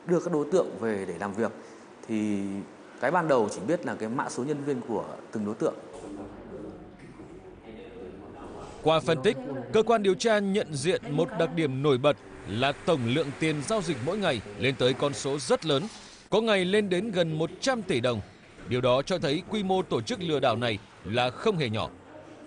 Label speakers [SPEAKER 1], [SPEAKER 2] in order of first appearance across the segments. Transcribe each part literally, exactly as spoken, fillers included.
[SPEAKER 1] đưa các đối tượng về để làm việc. Thì cái ban đầu chỉ biết là cái mã số nhân viên của từng đối tượng.
[SPEAKER 2] Qua phân tích, cơ quan điều tra nhận diện một đặc điểm nổi bật là tổng lượng tiền giao dịch mỗi ngày lên tới con số rất lớn, có ngày lên đến gần một trăm tỷ đồng. Điều đó cho thấy quy mô tổ chức lừa đảo này là không hề nhỏ.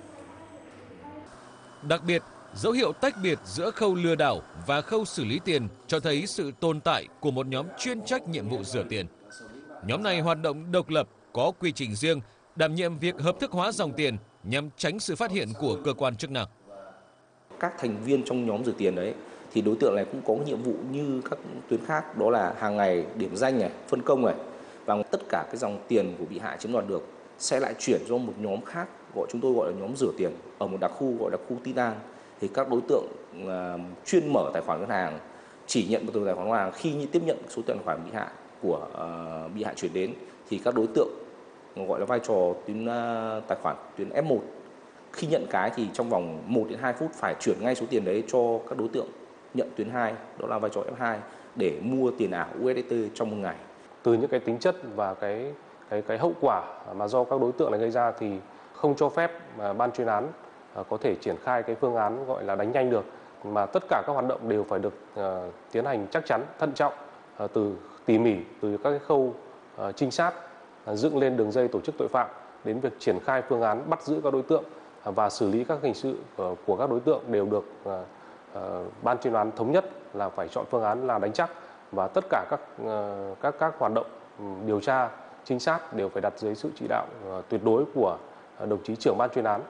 [SPEAKER 2] Đặc biệt, dấu hiệu tách biệt giữa khâu lừa đảo và khâu xử lý tiền cho thấy sự tồn tại của một nhóm chuyên trách nhiệm vụ rửa tiền. Nhóm này hoạt động độc lập, có quy trình riêng, đảm nhiệm việc hợp thức hóa dòng tiền nhằm tránh sự phát hiện của cơ quan chức năng.
[SPEAKER 3] Các thành viên trong nhóm rửa tiền đấy thì đối tượng này cũng có nhiệm vụ như các tuyến khác, đó là hàng ngày điểm danh này, phân công này, và tất cả cái dòng tiền của bị hại chiếm đoạt được sẽ lại chuyển cho một nhóm khác, gọi chúng tôi gọi là nhóm rửa tiền, ở một đặc khu gọi là khu Tít An. Thì các đối tượng uh, chuyên mở tài khoản ngân hàng, chỉ nhận từ tài khoản ngân hàng khi tiếp nhận số tiền tài khoản bị hại của uh, bị hại chuyển đến, thì các đối tượng gọi là vai trò tuyến uh, tài khoản tuyến F một. Khi nhận cái thì trong vòng một đến hai phút phải chuyển ngay số tiền đấy cho các đối tượng nhận tuyến hai, đó là vai trò F hai, để mua tiền ảo U S D T trong một ngày.
[SPEAKER 4] Từ những cái tính chất và cái cái cái hậu quả mà do các đối tượng này gây ra thì không cho phép mà ban chuyên án có thể triển khai cái phương án gọi là đánh nhanh được, mà tất cả các hoạt động đều phải được uh, tiến hành chắc chắn, thận trọng, uh, từ tỉ mỉ, từ các cái khâu uh, trinh sát, uh, dựng lên đường dây tổ chức tội phạm đến việc triển khai phương án bắt giữ các đối tượng và xử lý các hình sự của các đối tượng đều được uh, uh, ban chuyên án thống nhất là phải chọn phương án là đánh chắc, và tất cả các uh, các các hoạt động um, điều tra trinh sát đều phải đặt dưới sự chỉ đạo uh, tuyệt đối của uh, đồng chí trưởng ban chuyên án.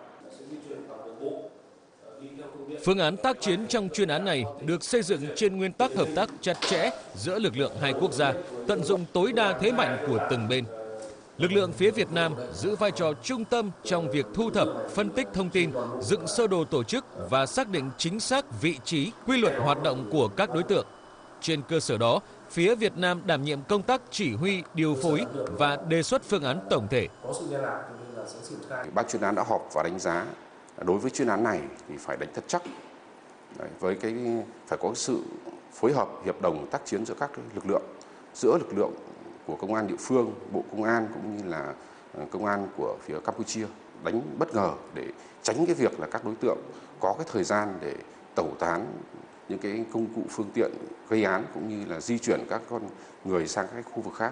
[SPEAKER 2] Phương án tác chiến trong chuyên án này được xây dựng trên nguyên tắc hợp tác chặt chẽ giữa lực lượng hai quốc gia, tận dụng tối đa thế mạnh của từng bên. Lực lượng phía Việt Nam giữ vai trò trung tâm trong việc thu thập, phân tích thông tin, dựng sơ đồ tổ chức và xác định chính xác vị trí, quy luật hoạt động của các đối tượng. Trên cơ sở đó, phía Việt Nam đảm nhiệm công tác chỉ huy, điều phối và đề xuất phương án tổng thể.
[SPEAKER 5] Ban chuyên án đã họp và đánh giá đối với chuyên án này thì phải đánh thật chắc. Đấy, với cái phải có sự phối hợp, hiệp đồng tác chiến giữa các lực lượng, giữa lực lượng của công an địa phương, Bộ Công an cũng như là công an của phía Campuchia, đánh bất ngờ để tránh cái việc là các đối tượng có cái thời gian để tẩu tán những cái công cụ phương tiện gây án cũng như là di chuyển các con người sang các khu vực khác.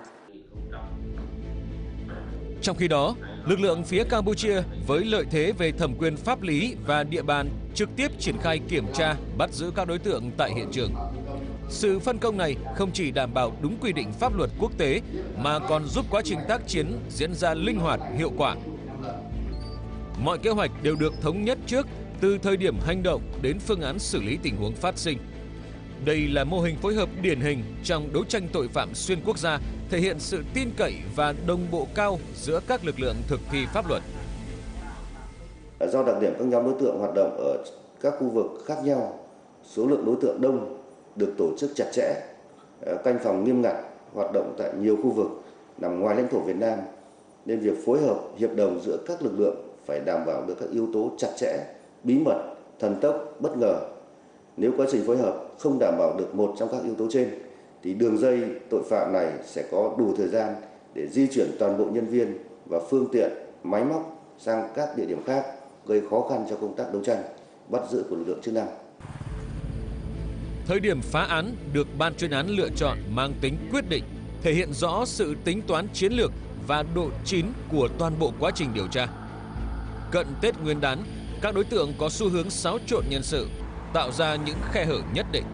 [SPEAKER 2] Trong khi đó, lực lượng phía Campuchia với lợi thế về thẩm quyền pháp lý và địa bàn trực tiếp triển khai kiểm tra, bắt giữ các đối tượng tại hiện trường. Sự phân công này không chỉ đảm bảo đúng quy định pháp luật quốc tế mà còn giúp quá trình tác chiến diễn ra linh hoạt, hiệu quả. Mọi kế hoạch đều được thống nhất trước, từ thời điểm hành động đến phương án xử lý tình huống phát sinh. Đây là mô hình phối hợp điển hình trong đấu tranh tội phạm xuyên quốc gia, thể hiện sự tin cậy và đồng bộ cao giữa các lực lượng thực thi pháp luật.
[SPEAKER 6] Do đặc điểm các nhóm đối tượng hoạt động ở các khu vực khác nhau, số lượng đối tượng đông, được tổ chức chặt chẽ, canh phòng nghiêm ngặt, hoạt động tại nhiều khu vực nằm ngoài lãnh thổ Việt Nam, nên việc phối hợp hiệp đồng giữa các lực lượng phải đảm bảo được các yếu tố chặt chẽ, bí mật, thần tốc, bất ngờ. Nếu quá trình phối hợp không đảm bảo được một trong các yếu tố trên, thì đường dây tội phạm này sẽ có đủ thời gian để di chuyển toàn bộ nhân viên và phương tiện, máy móc sang các địa điểm khác, gây khó khăn cho công tác đấu tranh, bắt giữ của lực lượng chức năng.
[SPEAKER 2] Thời điểm phá án được ban chuyên án lựa chọn mang tính quyết định, thể hiện rõ sự tính toán chiến lược và độ chín của toàn bộ quá trình điều tra. Cận Tết Nguyên đán, các đối tượng có xu hướng xáo trộn nhân sự, tạo ra những khe hở nhất định.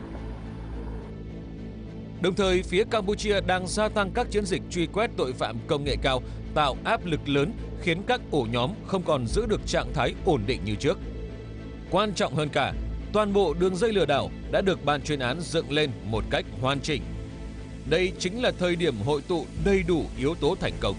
[SPEAKER 2] Đồng thời, phía Campuchia đang gia tăng các chiến dịch truy quét tội phạm công nghệ cao, tạo áp lực lớn khiến các ổ nhóm không còn giữ được trạng thái ổn định như trước. Quan trọng hơn cả, toàn bộ đường dây lừa đảo đã được ban chuyên án dựng lên một cách hoàn chỉnh. Đây chính là thời điểm hội tụ đầy đủ yếu tố thành công.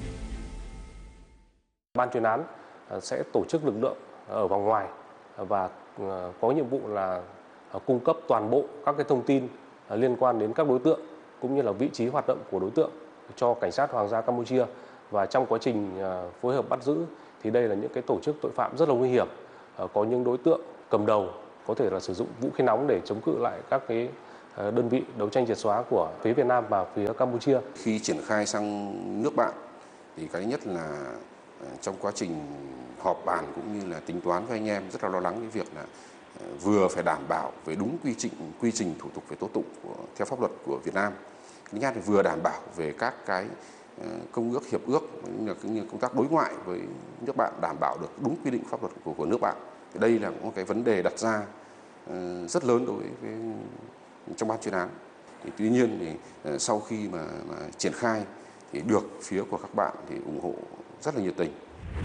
[SPEAKER 4] Ban chuyên án sẽ tổ chức lực lượng ở vòng ngoài và có nhiệm vụ là cung cấp toàn bộ các cái thông tin liên quan đến các đối tượng cũng như là vị trí hoạt động của đối tượng cho cảnh sát Hoàng gia Campuchia. Và trong quá trình phối hợp bắt giữ thì đây là những cái tổ chức tội phạm rất là nguy hiểm. Có những đối tượng cầm đầu có thể là sử dụng vũ khí nóng để chống cự lại các cái đơn vị đấu tranh triệt xóa của phía Việt Nam và phía Campuchia.
[SPEAKER 5] Khi triển khai sang nước bạn thì cái nhất là trong quá trình họp bàn cũng như là tính toán với anh em rất là lo lắng cái việc là vừa phải đảm bảo về đúng quy trình quy trình thủ tục về tố tụng của, theo pháp luật của Việt Nam. Thứ nhất là vừa đảm bảo về các cái công ước, hiệp ước cũng như công tác đối ngoại với nước bạn đảm bảo được đúng quy định pháp luật của, của nước bạn. Thì đây là một cái vấn đề đặt ra rất lớn đối với trong ban chuyên án. Thì tuy nhiên thì sau khi mà, mà triển khai thì được phía của các bạn thì ủng hộ rất là nhiệt tình.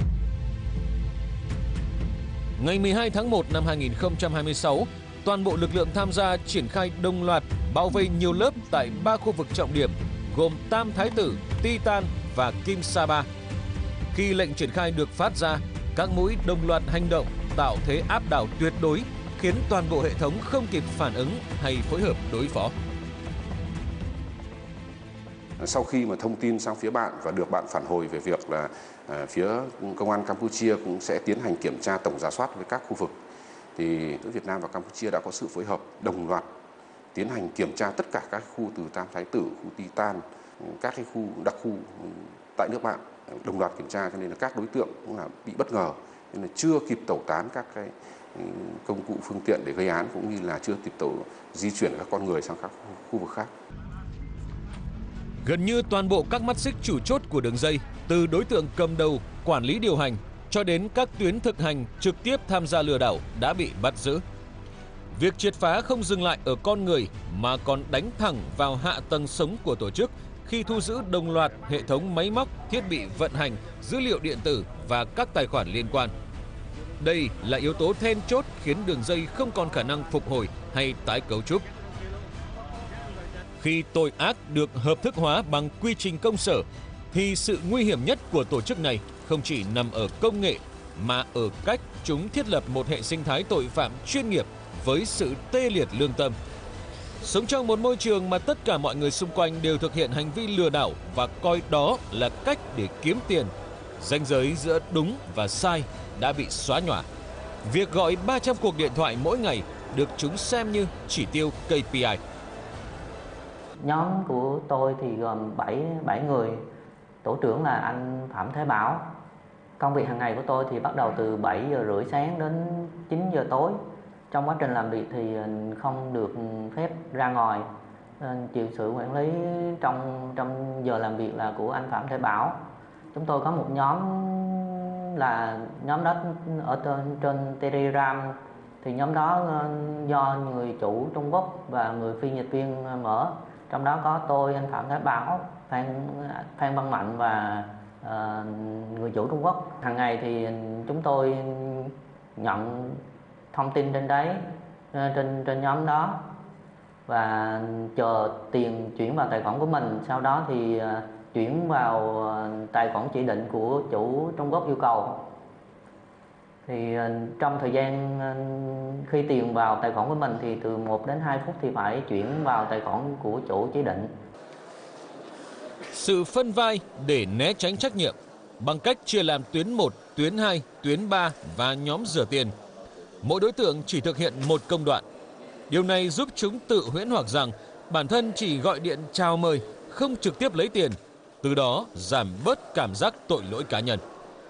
[SPEAKER 2] Ngày mười hai tháng một năm hai nghìn không trăm hai mươi sáu, toàn bộ lực lượng tham gia triển khai đồng loạt bao vây nhiều lớp tại ba khu vực trọng điểm gồm Tam Thái Tử, Titan và Kim Sapa. Khi lệnh triển khai được phát ra, các mũi đồng loạt hành động tạo thế áp đảo tuyệt đối, khiến toàn bộ hệ thống không kịp phản ứng hay phối hợp đối phó.
[SPEAKER 5] Sau khi mà thông tin sang phía bạn và được bạn phản hồi về việc là à, phía công an Campuchia cũng sẽ tiến hành kiểm tra tổng rà soát với các khu vực, thì giữa Việt Nam và Campuchia đã có sự phối hợp đồng loạt tiến hành kiểm tra tất cả các khu từ Tam Thái Tử, khu Titan, các cái khu đặc khu tại nước bạn, đồng loạt kiểm tra, cho nên là các đối tượng cũng là bị bất ngờ, nên là chưa kịp tẩu tán các cái công cụ phương tiện để gây án, cũng như là chưa kịp tẩu di chuyển các con người sang các khu vực khác.
[SPEAKER 2] Gần như toàn bộ các mắt xích chủ chốt của đường dây, từ đối tượng cầm đầu, quản lý điều hành cho đến các tuyến thực hành trực tiếp tham gia lừa đảo đã bị bắt giữ. Việc triệt phá không dừng lại ở con người mà còn đánh thẳng vào hạ tầng sống của tổ chức khi thu giữ đồng loạt hệ thống máy móc, thiết bị vận hành, dữ liệu điện tử và các tài khoản liên quan. Đây là yếu tố then chốt khiến đường dây không còn khả năng phục hồi hay tái cấu trúc. Khi tội ác được hợp thức hóa bằng quy trình công sở, thì sự nguy hiểm nhất của tổ chức này không chỉ nằm ở công nghệ, mà ở cách chúng thiết lập một hệ sinh thái tội phạm chuyên nghiệp với sự tê liệt lương tâm. Sống trong một môi trường mà tất cả mọi người xung quanh đều thực hiện hành vi lừa đảo và coi đó là cách để kiếm tiền, ranh giới giữa đúng và sai đã bị xóa nhòa. Việc gọi ba trăm cuộc điện thoại mỗi ngày được chúng xem như chỉ tiêu K P I.
[SPEAKER 7] Nhóm của tôi thì gồm bảy người, tổ trưởng là anh Phạm Thế Bảo. Công việc hàng ngày của tôi thì bắt đầu từ bảy giờ rưỡi sáng đến chín giờ tối. Trong quá trình làm việc thì không được phép ra ngoài, nên chịu sự quản lý trong trong giờ làm việc là của anh Phạm Thế Bảo. Chúng tôi có một nhóm là nhóm đó ở trên, trên Telegram, thì nhóm đó do người chủ Trung Quốc và người phiên dịch viên mở. Trong đó có tôi, anh Phạm Thế Bảo, Phan, Phan Văn Mạnh và uh, người chủ Trung Quốc. Hàng ngày thì chúng tôi nhận thông tin trên đấy, trên trên nhóm đó và chờ tiền chuyển vào tài khoản của mình. Sau đó thì uh, chuyển vào uh, tài khoản chỉ định của chủ Trung Quốc yêu cầu. Thì uh, trong thời gian uh, khi tiền vào tài khoản của mình thì từ một đến hai phút thì phải chuyển vào tài khoản của chủ chỉ định.
[SPEAKER 2] Sự phân vai để né tránh trách nhiệm bằng cách chia làm tuyến một, tuyến hai, tuyến ba và nhóm rửa tiền. Mỗi đối tượng chỉ thực hiện một công đoạn. Điều này giúp chúng tự huyễn hoặc rằng bản thân chỉ gọi điện chào mời, không trực tiếp lấy tiền, từ đó giảm bớt cảm giác tội lỗi cá nhân.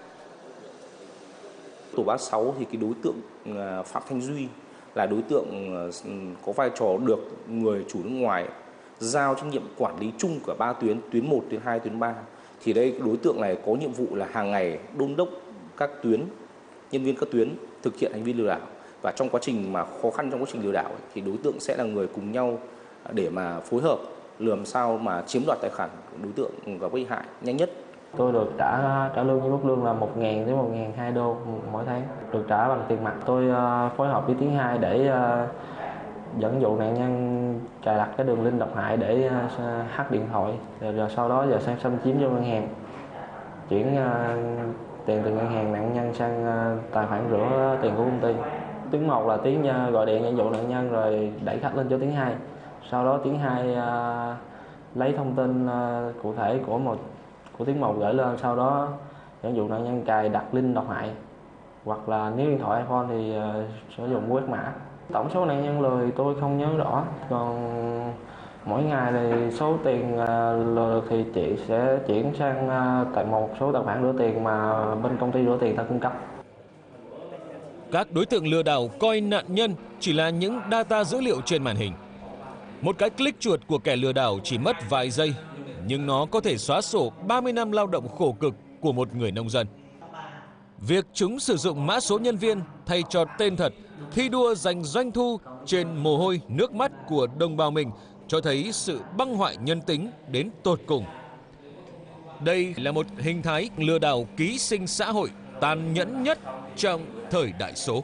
[SPEAKER 3] Tổ ba mươi sáu thì cái đối tượng Phạm Thanh Duy là đối tượng có vai trò được người chủ nước ngoài giao trách nhiệm quản lý chung của ba tuyến, tuyến một, tuyến hai, tuyến ba. Thì đây đối tượng này có nhiệm vụ là hàng ngày đôn đốc các tuyến, nhân viên các tuyến thực hiện hành vi lừa đảo. Và trong quá trình mà khó khăn trong quá trình lừa đảo ấy, thì đối tượng sẽ là người cùng nhau để mà phối hợp làm sao mà chiếm đoạt tài khoản đối tượng và bị hại nhanh nhất.
[SPEAKER 7] Tôi được trả trả lương với mức lương là một nghìn đến một nghìn hai đô mỗi tháng, được trả bằng tiền mặt. Tôi uh, phối hợp với Tiến hai để uh, dẫn dụ nạn nhân cài đặt cái đường link độc hại để uh, hack điện thoại, rồi, rồi sau đó giờ sang xâm chiếm vô ngân hàng, chuyển uh, tiền từ ngân hàng nạn nhân sang uh, tài khoản rửa tiền của công ty. Tuyến một là Tiến uh, gọi điện dẫn dụ nạn nhân rồi đẩy khách lên cho Tiến hai. Sau đó Tiến hai uh, lấy thông tin uh, cụ thể của một của Tiến một gửi lên, sau đó dẫn dụ nạn nhân cài đặt link độc hại, hoặc là nếu điện thoại iPhone thì uh, sử dụng quét mã
[SPEAKER 8] Tổng số nạn nhân lừa thì tôi không nhớ rõ, còn mỗi ngày thì số tiền lừa thì chị sẽ chuyển sang tại một số tài khoản rửa tiền mà bên công ty rửa tiền ta cung cấp.
[SPEAKER 2] Các đối tượng lừa đảo coi nạn nhân chỉ là những data dữ liệu trên màn hình. Một cái click chuột của kẻ lừa đảo chỉ mất vài giây, nhưng nó có thể xóa sổ ba mươi năm lao động khổ cực của một người nông dân. Việc chúng sử dụng mã số nhân viên thay cho tên thật, thi đua giành doanh thu trên mồ hôi nước mắt của đồng bào mình cho thấy sự băng hoại nhân tính đến tột cùng. Đây là một hình thái lừa đảo ký sinh xã hội tàn nhẫn nhất trong thời đại số.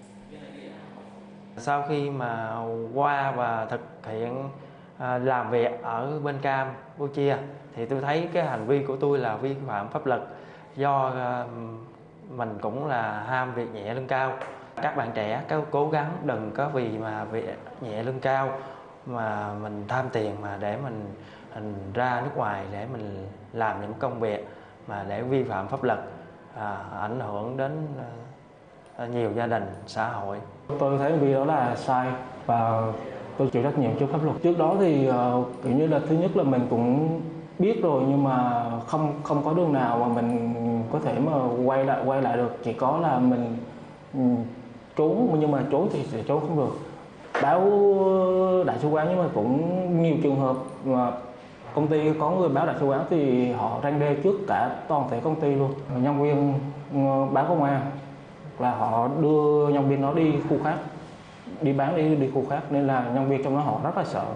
[SPEAKER 8] Sau khi mà qua và thực hiện làm việc ở bên Campuchia thì tôi thấy cái hành vi của tôi là vi phạm pháp luật, do mình cũng là ham việc nhẹ lương cao. Các bạn trẻ cứ cố gắng đừng có vì mà việc nhẹ lương cao mà mình tham tiền mà để mình, mình ra nước ngoài để mình làm những công việc mà để vi phạm pháp luật, à, ảnh hưởng đến à, nhiều gia đình, xã hội.
[SPEAKER 9] Tôi thấy việc đó là sai và tôi chịu trách nhiệm trước pháp luật. Trước đó thì uh, kiểu như là thứ nhất là mình cũng biết rồi, nhưng mà không không có đường nào mà mình có thể mà quay lại quay lại được, chỉ có là mình um, trốn, nhưng mà trốn thì sẽ trốn không được. Báo đại sứ quán, nhưng mà cũng nhiều trường hợp mà công ty có người báo đại sứ quán thì họ răn đe trước cả toàn thể công ty luôn. Nhân viên báo công an là họ đưa nhân viên nó đi khu khác, đi bán đi đi khu khác, nên là nhân viên trong đó họ rất là sợ.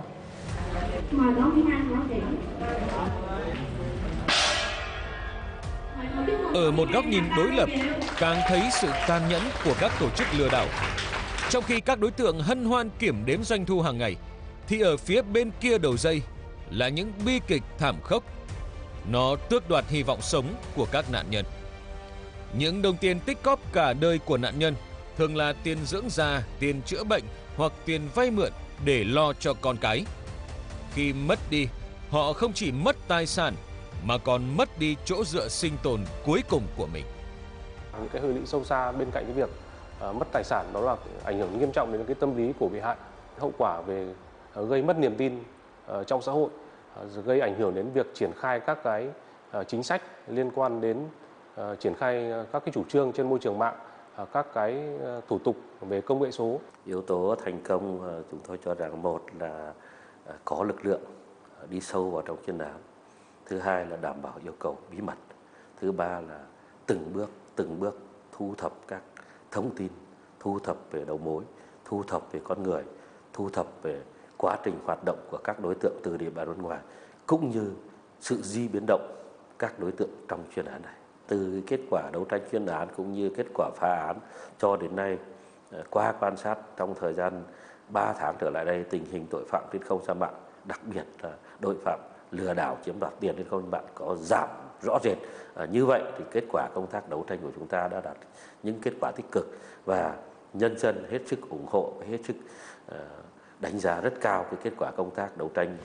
[SPEAKER 2] Ở một góc nhìn đối lập, càng thấy sự tàn nhẫn của các tổ chức lừa đảo. Trong khi các đối tượng hân hoan kiểm đếm doanh thu hàng ngày, thì ở phía bên kia đầu dây là những bi kịch thảm khốc. Nó tước đoạt hy vọng sống của các nạn nhân. Những đồng tiền tích cóp cả đời của nạn nhân thường là tiền dưỡng già, tiền chữa bệnh hoặc tiền vay mượn để lo cho con cái. Khi mất đi, họ không chỉ mất tài sản mà còn mất đi chỗ dựa sinh tồn cuối cùng của mình.
[SPEAKER 4] Những cái hệ lụy sâu xa bên cạnh cái việc uh, mất tài sản đó là ảnh hưởng nghiêm trọng đến cái tâm lý của bị hại, hậu quả về uh, gây mất niềm tin uh, trong xã hội, uh, gây ảnh hưởng đến việc triển khai các cái uh, chính sách liên quan đến uh, triển khai uh, các cái chủ trương trên môi trường mạng, uh, các cái uh, thủ tục về công nghệ số.
[SPEAKER 10] Yếu tố thành công uh, chúng tôi cho rằng một là uh, có lực lượng uh, đi sâu vào trong chuyên án. Thứ hai là đảm bảo yêu cầu bí mật. Thứ ba là từng bước, từng bước thu thập các thông tin, thu thập về đầu mối, thu thập về con người, thu thập về quá trình hoạt động của các đối tượng từ địa bàn bên ngoài, cũng như sự di biến động các đối tượng trong chuyên án này. Từ kết quả đấu tranh chuyên án cũng như kết quả phá án cho đến nay, qua quan sát trong thời gian ba tháng trở lại đây, tình hình tội phạm trên không gian mạng, đặc biệt là tội phạm lừa đảo chiếm đoạt tiền trên không gian mạng có giảm rõ rệt. À, như vậy thì kết quả công tác đấu tranh của chúng ta đã đạt những kết quả tích cực và nhân dân hết sức ủng hộ, hết sức uh, đánh giá rất cao cái kết quả công tác đấu tranh.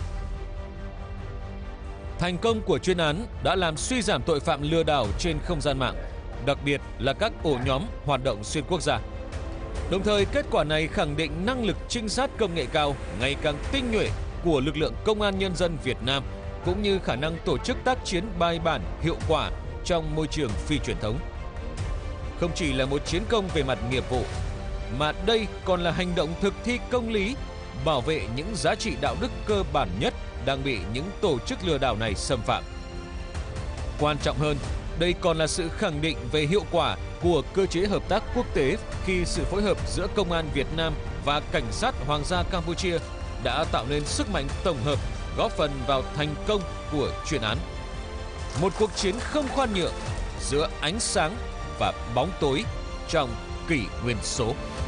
[SPEAKER 2] Thành công của chuyên án đã làm suy giảm tội phạm lừa đảo trên không gian mạng, đặc biệt là các ổ nhóm hoạt động xuyên quốc gia. Đồng thời, kết quả này khẳng định năng lực trinh sát công nghệ cao ngày càng tinh nhuệ của lực lượng công an nhân dân Việt Nam, cũng như khả năng tổ chức tác chiến bài bản, hiệu quả trong môi trường phi truyền thống. Không chỉ là một chiến công về mặt nghiệp vụ, mà đây còn là hành động thực thi công lý, bảo vệ những giá trị đạo đức cơ bản nhất đang bị những tổ chức lừa đảo này xâm phạm. Quan trọng hơn, đây còn là sự khẳng định về hiệu quả của cơ chế hợp tác quốc tế khi sự phối hợp giữa Công an Việt Nam và Cảnh sát Hoàng gia Campuchia đã tạo nên sức mạnh tổng hợp, góp phần vào thành công của chuyên án. Một cuộc chiến không khoan nhượng giữa ánh sáng và bóng tối trong kỷ nguyên số.